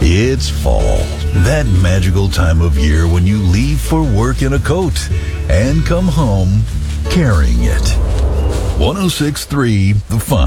It's fall, that magical time of year when you leave for work in a coat and come home carrying it. 106.3 The Fun.